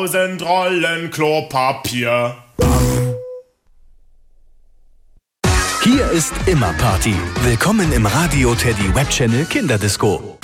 1000 Rollen Klopapier. Hier ist immer Party. Willkommen im Radio Teddy Web Channel Kinderdisco.